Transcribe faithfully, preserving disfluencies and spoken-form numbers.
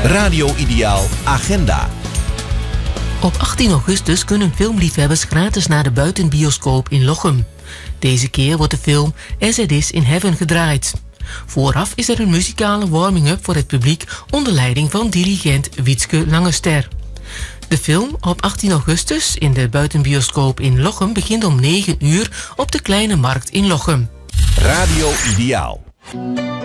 Radio Ideaal Agenda. Op achttien augustus kunnen filmliefhebbers gratis naar de buitenbioscoop in Lochem. Deze keer wordt de film As It Is in Heaven gedraaid. Vooraf is er een muzikale warming-up voor het publiek onder leiding van dirigent Wietske Langester. De film op achttien augustus in de buitenbioscoop in Lochem begint om negen uur op de Kleine Markt in Lochem. Radio Ideaal.